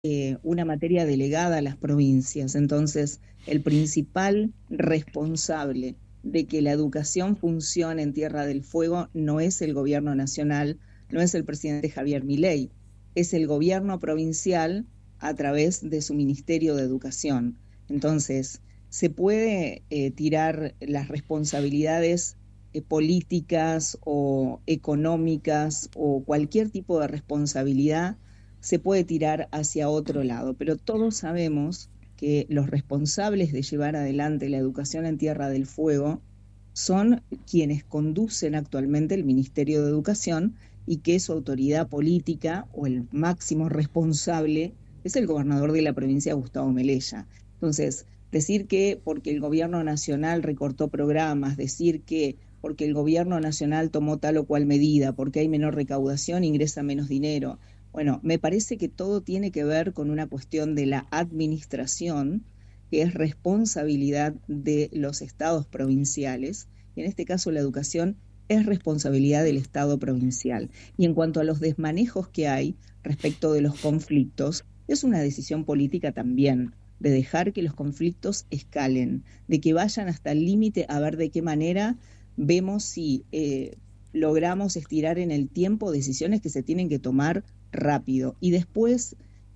una materia delegada a las provincias. Entonces, el principal responsable de que la educación funcione en Tierra del Fuego no es el gobierno nacional, no es el presidente Javier Milei, es el gobierno provincial a través de su Ministerio de Educación. Entonces, se puede tirar las responsabilidades políticas o económicas o cualquier tipo de responsabilidad se puede tirar hacia otro lado, pero todos sabemos que los responsables de llevar adelante la educación en Tierra del Fuego son quienes conducen actualmente el Ministerio de Educación y que su autoridad política o el máximo responsable es el gobernador de la provincia, Gustavo Melella. Entonces, decir que porque el gobierno nacional recortó programas, decir que porque el gobierno nacional tomó tal o cual medida, porque hay menor recaudación, ingresa menos dinero. Bueno, me parece que todo tiene que ver con una cuestión de la administración, que es responsabilidad de los estados provinciales, y en este caso la educación es responsabilidad del Estado provincial. Y en cuanto a los desmanejos que hay respecto de los conflictos, es una decisión política también, de dejar que los conflictos escalen, de que vayan hasta el límite a ver de qué manera vemos si logramos estirar en el tiempo decisiones que se tienen que tomar rápido. Y después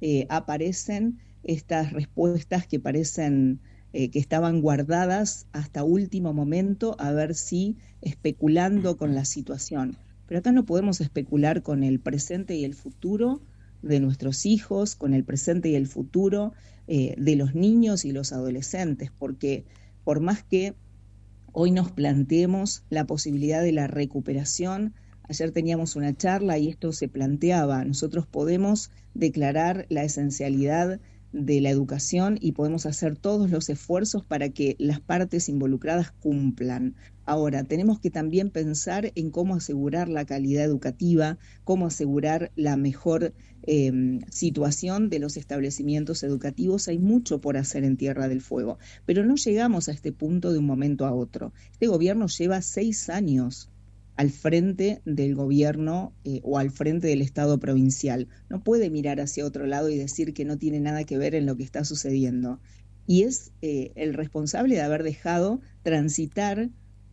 aparecen estas respuestas que parecen que estaban guardadas hasta último momento, a ver si especulando con la situación. Pero acá no podemos especular con el presente y el futuro de nuestros hijos, con el presente y el futuro de los niños y los adolescentes, porque por más que hoy nos planteemos la posibilidad de la recuperación. Ayer teníamos una charla y esto se planteaba. Nosotros podemos declarar la esencialidad de la educación y podemos hacer todos los esfuerzos para que las partes involucradas cumplan. Ahora, tenemos que también pensar en cómo asegurar la calidad educativa, cómo asegurar la mejor situación de los establecimientos educativos. Hay mucho por hacer en Tierra del Fuego, pero no llegamos a este punto de un momento a otro. Este gobierno lleva 6 años al frente del gobierno o al frente del Estado provincial. No puede mirar hacia otro lado y decir que no tiene nada que ver en lo que está sucediendo. Y es el responsable de haber dejado transitar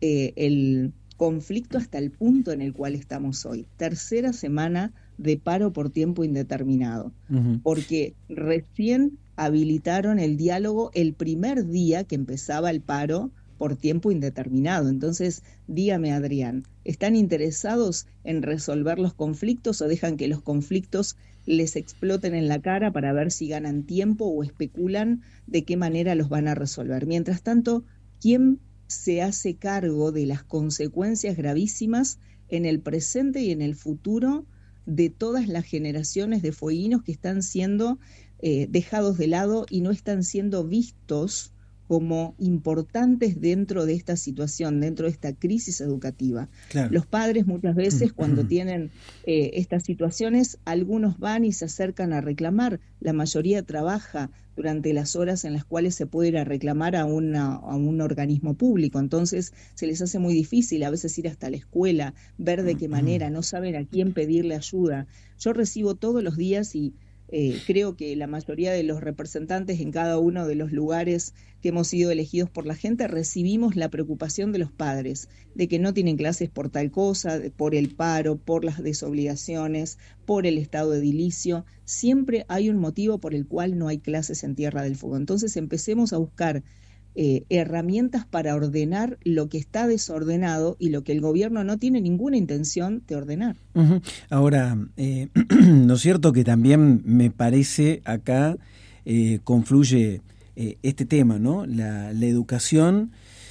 el conflicto hasta el punto en el cual estamos hoy. Tercera semana de paro por tiempo indeterminado, porque recién habilitaron el diálogo el primer día que empezaba el paro por tiempo indeterminado. Entonces, dígame, Adrián, ¿están interesados en resolver los conflictos o dejan que los conflictos les exploten en la cara para ver si ganan tiempo o especulan de qué manera los van a resolver? Mientras tanto, ¿quién se hace cargo de las consecuencias gravísimas en el presente y en el futuro de todas las generaciones de fueguinos que están siendo dejados de lado y no están siendo vistos como importantes dentro de esta situación, dentro de esta crisis educativa? Claro. Los padres muchas veces cuando tienen estas situaciones, algunos van y se acercan a reclamar, la mayoría trabaja durante las horas en las cuales se puede ir a reclamar a un organismo público, entonces se les hace muy difícil a veces ir hasta la escuela, ver de qué manera, no saben a quién pedirle ayuda. Yo recibo todos los días y creo que la mayoría de los representantes en cada uno de los lugares que hemos sido elegidos por la gente recibimos la preocupación de los padres, de que no tienen clases por tal cosa, por el paro, por las desobligaciones, por el estado edilicio. Siempre hay un motivo por el cual no hay clases en Tierra del Fuego. Entonces empecemos a buscar herramientas para ordenar lo que está desordenado y lo que el gobierno no tiene ninguna intención de ordenar. Ahora, ¿no es cierto que también me parece acá confluye este tema, ¿no? La educación,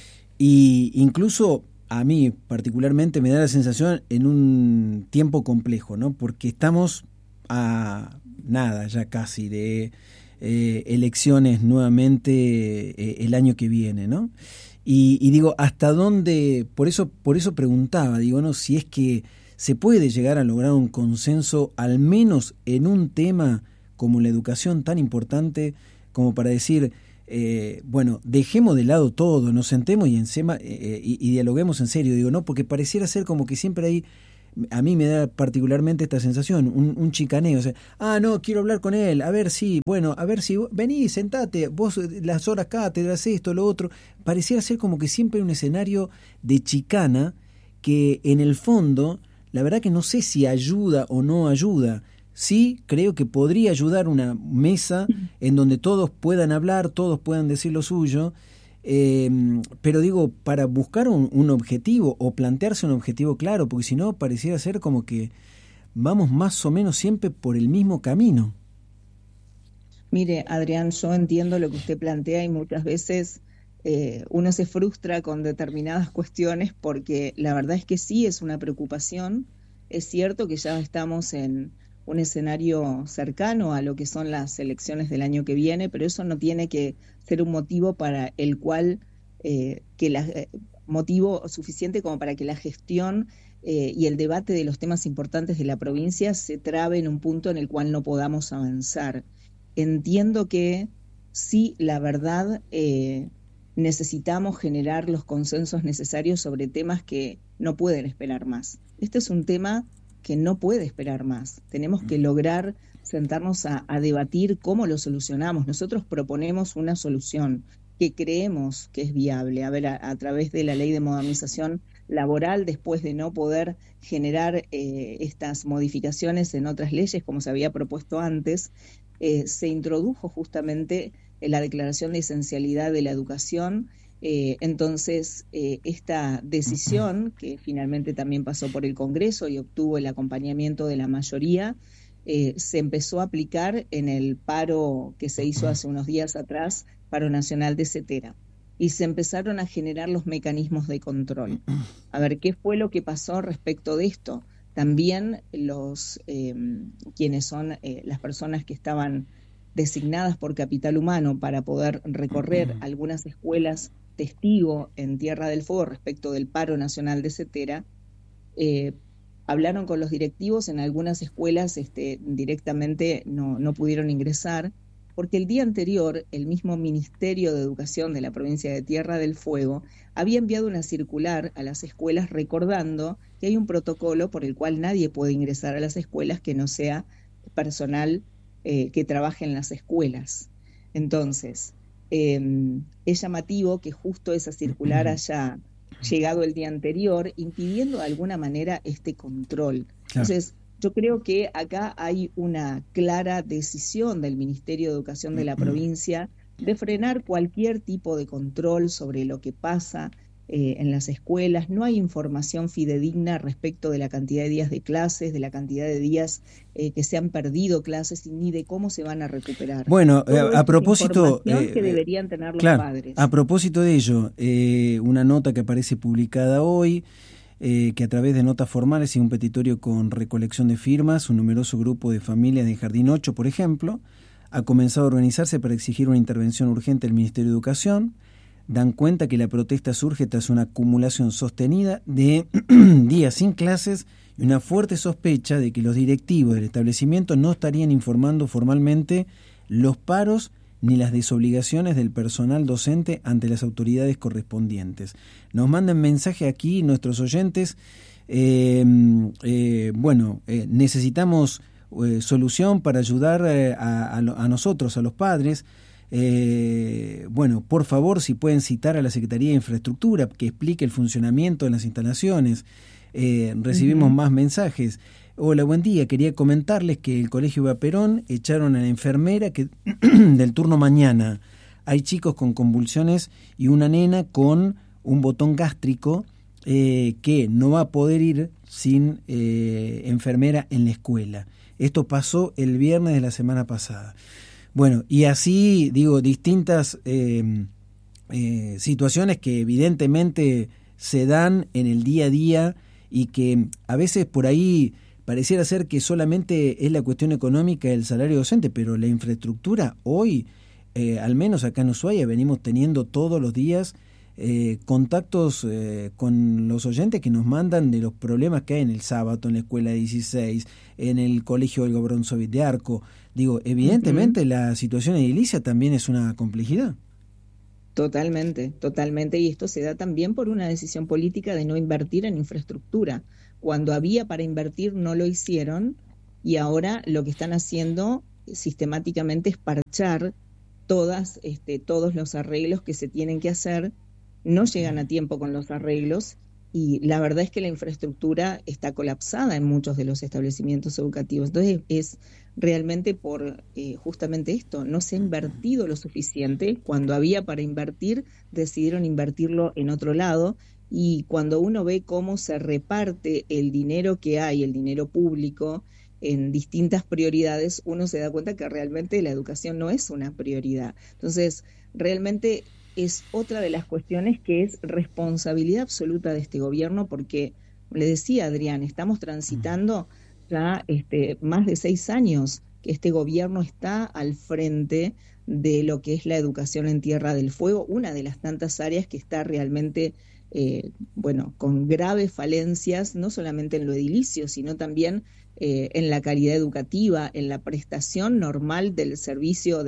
y incluso a mí particularmente me da la sensación en un tiempo complejo, ¿no? Porque estamos a nada ya casi de elecciones nuevamente el año que viene, ¿no? Y digo, ¿hasta dónde? Por eso preguntaba, digo, ¿no? Si es que se puede llegar a lograr un consenso, al menos en un tema como la educación tan importante, como para decir, bueno, dejemos de lado todo, nos sentemos y dialoguemos en serio, digo, ¿no? Porque pareciera ser como que siempre hay a mí me da particularmente esta sensación, un chicaneo, o sea, no, quiero hablar con él, a ver si, vení, sentate, vos las horas cátedras, esto, lo otro, pareciera ser como que siempre hay un escenario de chicana que en el fondo, la verdad que no sé si ayuda o no ayuda. Sí, creo que podría ayudar una mesa en donde todos puedan hablar, todos puedan decir lo suyo, pero digo, para buscar un objetivo o plantearse un objetivo claro, porque si no pareciera ser como que vamos más o menos siempre por el mismo camino. Mire, Adrián, yo entiendo lo que usted plantea y muchas veces uno se frustra con determinadas cuestiones porque la verdad es que sí es una preocupación. Es cierto que ya estamos en un escenario cercano a lo que son las elecciones del año que viene, pero eso no tiene que ser un motivo para el cual, motivo suficiente como para que la gestión y el debate de los temas importantes de la provincia se trabe en un punto en el cual no podamos avanzar. Entiendo que sí, la verdad, necesitamos generar los consensos necesarios sobre temas que no pueden esperar más. Este es un tema que no puede esperar más. Tenemos que lograr sentarnos a debatir cómo lo solucionamos. Nosotros proponemos una solución que creemos que es viable. A través de la ley de modernización laboral, después de no poder generar estas modificaciones en otras leyes como se había propuesto antes, se introdujo justamente la declaración de esencialidad de la educación. Entonces, esta decisión, que finalmente también pasó por el Congreso y obtuvo el acompañamiento de la mayoría, se empezó a aplicar en el paro que se hizo hace unos días atrás, paro nacional de Cetera, y se empezaron a generar los mecanismos de control. A ver, ¿qué fue lo que pasó respecto de esto? También quienes son las personas que estaban designadas por Capital Humano para poder recorrer algunas escuelas testigo en Tierra del Fuego respecto del paro nacional de Cetera, hablaron con los directivos. En algunas escuelas directamente no pudieron ingresar, porque el día anterior el mismo Ministerio de Educación de la provincia de Tierra del Fuego había enviado una circular a las escuelas recordando que hay un protocolo por el cual nadie puede ingresar a las escuelas que no sea personal que trabaje en las escuelas. Entonces, es llamativo que justo esa circular haya llegado el día anterior, impidiendo de alguna manera este control. Claro. Entonces, yo creo que acá hay una clara decisión del Ministerio de Educación de la provincia de frenar cualquier tipo de control sobre lo que pasa en las escuelas. No hay información fidedigna respecto de la cantidad de días de clases, de la cantidad de días que se han perdido clases, ni de cómo se van a recuperar. Bueno, a propósito, que deberían tener los padres. A propósito de ello, una nota que aparece publicada hoy, que a través de notas formales y un petitorio con recolección de firmas, un numeroso grupo de familias de Jardín 8, por ejemplo, ha comenzado a organizarse para exigir una intervención urgente del Ministerio de Educación. Dan cuenta que la protesta surge tras una acumulación sostenida de días sin clases y una fuerte sospecha de que los directivos del establecimiento no estarían informando formalmente los paros ni las desobligaciones del personal docente ante las autoridades correspondientes. Nos mandan mensaje aquí nuestros oyentes. Necesitamos solución para ayudar a nosotros, a los padres. Por favor, si pueden citar a la Secretaría de Infraestructura que explique el funcionamiento de las instalaciones. Recibimos más mensajes. Hola, buen día. Quería comentarles que el Colegio Eva Perón echaron a la enfermera del turno mañana. Hay chicos con convulsiones y una nena con un botón gástrico que no va a poder ir sin enfermera en la escuela. Esto pasó el viernes de la semana pasada. Bueno, y así, distintas situaciones que evidentemente se dan en el día a día y que a veces por ahí pareciera ser que solamente es la cuestión económica del salario docente, pero la infraestructura hoy, al menos acá en Ushuaia, venimos teniendo todos los días contactos con los oyentes que nos mandan de los problemas que hay en el Sábado, en la Escuela 16, en el Colegio Olga Bronzovich de Arco. Evidentemente la situación edilicia también es una complejidad. Totalmente, y esto se da también por una decisión política de no invertir en infraestructura, cuando había para invertir no lo hicieron, y ahora lo que están haciendo sistemáticamente es parchar todos los arreglos que se tienen que hacer, no llegan a tiempo con los arreglos, y la verdad es que la infraestructura está colapsada en muchos de los establecimientos educativos. Entonces es realmente por justamente esto, no se ha invertido lo suficiente. Cuando había para invertir, decidieron invertirlo en otro lado, y cuando uno ve cómo se reparte el dinero que hay, el dinero público, en distintas prioridades, uno se da cuenta que realmente la educación no es una prioridad. Entonces, realmente es otra de las cuestiones que es responsabilidad absoluta de este gobierno, porque, le decía Adrián, estamos transitando ya más de 6 años que este gobierno está al frente de lo que es la educación en Tierra del Fuego, una de las tantas áreas que está realmente con graves falencias, no solamente en lo edilicio, sino también en la calidad educativa, en la prestación normal del servicio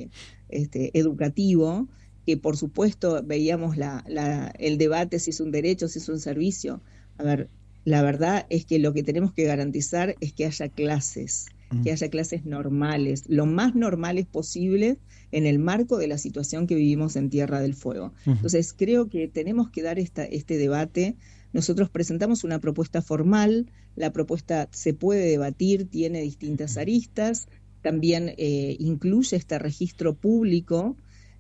educativo, que por supuesto veíamos el debate si es un derecho, si es un servicio. A ver, la verdad es que lo que tenemos que garantizar es que haya clases normales, lo más normales posible en el marco de la situación que vivimos en Tierra del Fuego. Entonces creo que tenemos que dar este debate. Nosotros presentamos una propuesta formal, la propuesta se puede debatir, tiene distintas aristas, también incluye este registro público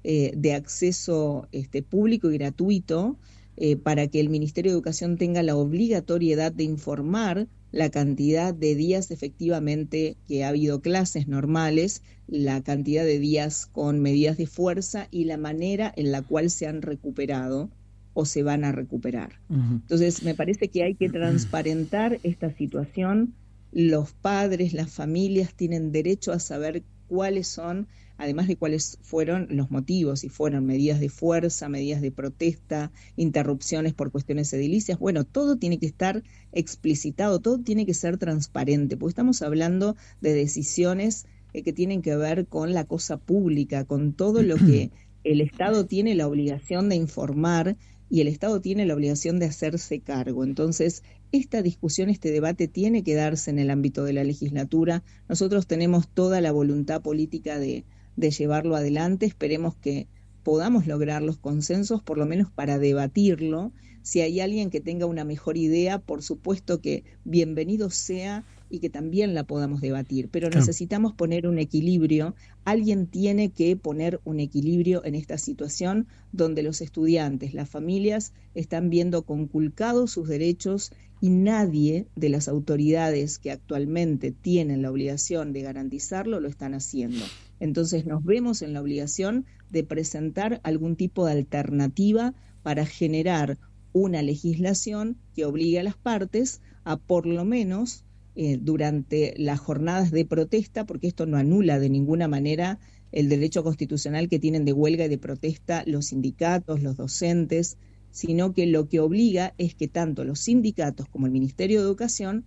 de acceso público y gratuito, para que el Ministerio de Educación tenga la obligatoriedad de informar la cantidad de días efectivamente que ha habido clases normales, la cantidad de días con medidas de fuerza y la manera en la cual se han recuperado o se van a recuperar. Entonces, me parece que hay que transparentar esta situación. Los padres, las familias tienen derecho a saber cuáles son, además de cuáles fueron los motivos, si fueron medidas de fuerza, medidas de protesta, interrupciones por cuestiones edilicias. Bueno, todo tiene que estar explicitado, todo tiene que ser transparente, porque estamos hablando de decisiones que tienen que ver con la cosa pública, con todo lo que el Estado tiene la obligación de informar y el Estado tiene la obligación de hacerse cargo. Entonces, esta discusión, este debate tiene que darse en el ámbito de la legislatura. Nosotros tenemos toda la voluntad política de llevarlo adelante. Esperemos que podamos lograr los consensos, por lo menos para debatirlo. Si hay alguien que tenga una mejor idea, por supuesto que bienvenido sea y que también la podamos debatir, pero necesitamos poner un equilibrio. Alguien tiene que poner un equilibrio en esta situación donde los estudiantes, las familias están viendo conculcados sus derechos y nadie de las autoridades que actualmente tienen la obligación de garantizarlo lo están haciendo. Entonces nos vemos en la obligación de presentar algún tipo de alternativa para generar una legislación que obligue a las partes a por lo menos durante las jornadas de protesta, porque esto no anula de ninguna manera el derecho constitucional que tienen de huelga y de protesta los sindicatos, los docentes, sino que lo que obliga es que tanto los sindicatos como el Ministerio de Educación,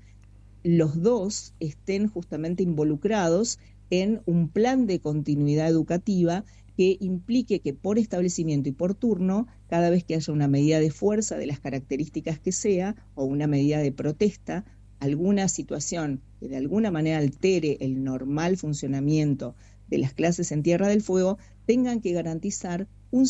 los dos estén justamente involucrados en un plan de continuidad educativa que implique que por establecimiento y por turno, cada vez que haya una medida de fuerza de las características que sea, o una medida de protesta, alguna situación que de alguna manera altere el normal funcionamiento de las clases en Tierra del Fuego, tengan que garantizar un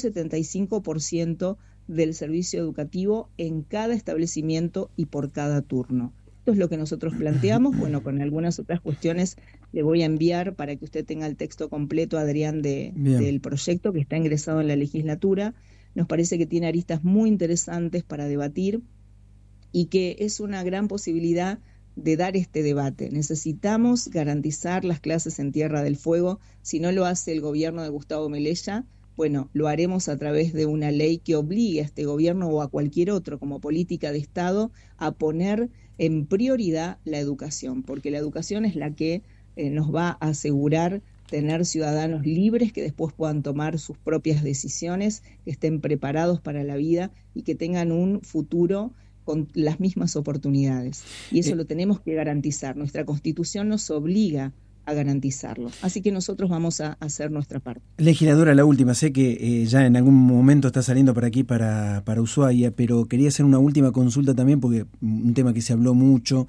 75% del servicio educativo en cada establecimiento y por cada turno. Esto es lo que nosotros planteamos. Bueno, con algunas otras cuestiones le voy a enviar para que usted tenga el texto completo, Adrián, del proyecto que está ingresado en la legislatura. Nos parece que tiene aristas muy interesantes para debatir y que es una gran posibilidad de dar este debate. Necesitamos garantizar las clases en Tierra del Fuego. Si no lo hace el gobierno de Gustavo Melella, bueno, lo haremos a través de una ley que obligue a este gobierno o a cualquier otro como política de Estado a poner en prioridad la educación, porque la educación es la que nos va a asegurar tener ciudadanos libres que después puedan tomar sus propias decisiones, que estén preparados para la vida y que tengan un futuro con las mismas oportunidades. Y eso lo tenemos que garantizar. Nuestra Constitución nos obliga a garantizarlo. Así que nosotros vamos a hacer nuestra parte. Legisladora, la última, sé que ya en algún momento está saliendo para aquí, para Ushuaia, pero quería hacer una última consulta también, porque un tema que se habló mucho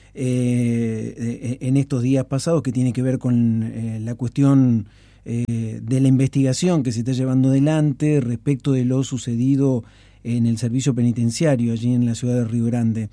en estos días pasados, que tiene que ver con la cuestión de la investigación que se está llevando adelante respecto de lo sucedido en el servicio penitenciario allí en la ciudad de Río Grande.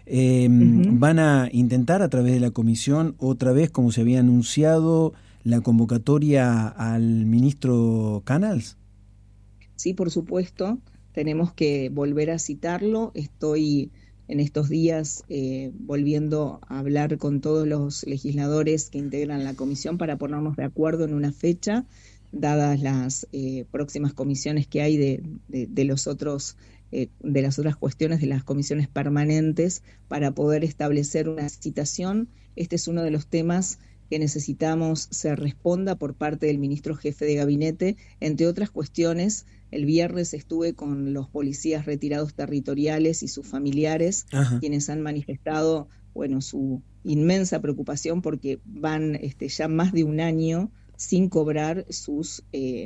¿Van a intentar a través de la comisión, otra vez como se había anunciado, la convocatoria al ministro Canals? Sí, por supuesto, tenemos que volver a citarlo. Estoy en estos días volviendo a hablar con todos los legisladores que integran la comisión para ponernos de acuerdo en una fecha, dadas las próximas comisiones que hay de los otros de las otras cuestiones de las comisiones permanentes, para poder establecer una citación. Este es uno de los temas que necesitamos se responda por parte del ministro jefe de gabinete. Entre otras cuestiones, el viernes estuve con los policías retirados territoriales y sus familiares, quienes han manifestado, bueno, su inmensa preocupación porque van ya más de un año sin cobrar sus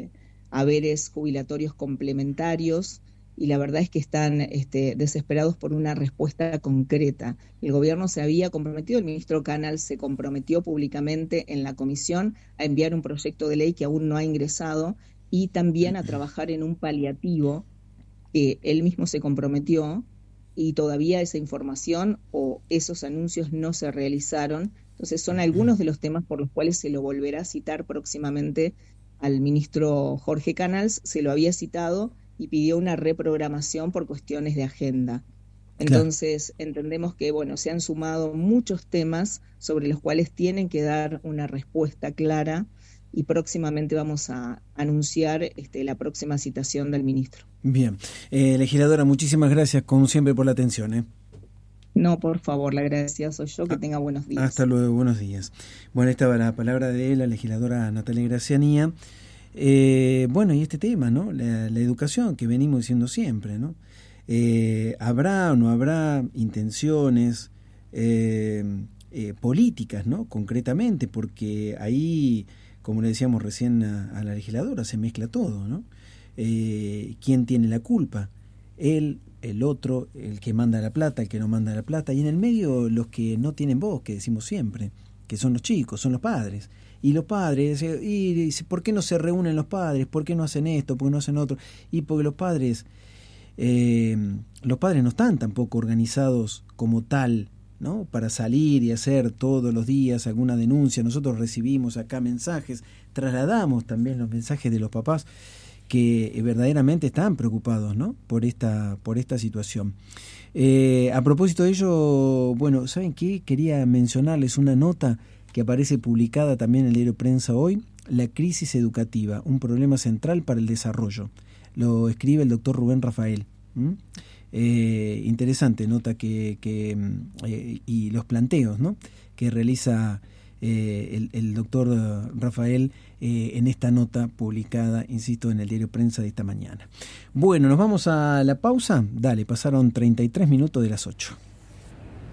haberes jubilatorios complementarios, y la verdad es que están desesperados por una respuesta concreta. El gobierno se había comprometido, el ministro Canals se comprometió públicamente en la comisión a enviar un proyecto de ley que aún no ha ingresado, y también a trabajar en un paliativo que él mismo se comprometió, y todavía esa información o esos anuncios no se realizaron. Entonces son algunos de los temas por los cuales se lo volverá a citar próximamente al ministro Jorge Canals. Se lo había citado y pidió una reprogramación por cuestiones de agenda. Entonces, entendemos que, bueno, se han sumado muchos temas sobre los cuales tienen que dar una respuesta clara, y próximamente vamos a anunciar la próxima citación del ministro. Bien. Legisladora, muchísimas gracias, como siempre, por la atención. No, por favor, la agradecida soy yo. Que tenga buenos días. Hasta luego, buenos días. Bueno, esta va la palabra de la legisladora Natalia Gracianía. Bueno, y este tema, ¿no? La educación, que venimos diciendo siempre, ¿no? ¿Habrá o no habrá intenciones políticas, ¿no? Concretamente, porque ahí, como le decíamos recién a la legisladora, se mezcla todo, ¿no? ¿Quién tiene la culpa? Él, el otro, el que manda la plata, el que no manda la plata, y en el medio los que no tienen voz, que decimos siempre, que son los chicos, son los padres. Y los padres, y dice, ¿por qué no se reúnen los padres? ¿Por qué no hacen esto? ¿Por qué no hacen otro? Y porque los padres no están tampoco organizados como tal, ¿no? Para salir y hacer todos los días alguna denuncia. Nosotros recibimos acá mensajes, trasladamos también los mensajes de los papás que verdaderamente están preocupados, ¿no? por esta situación. A propósito de ello, bueno, ¿saben qué? Quería mencionarles una nota que aparece publicada también en el diario Prensa hoy: la crisis educativa, un problema central para el desarrollo. Lo escribe el doctor Rubén Rafael. Interesante nota y los planteos, ¿no? que realiza el doctor Rafael en esta nota publicada, insisto, en el diario Prensa de esta mañana. Bueno, nos vamos a la pausa. Dale, pasaron 33 minutos de las 8.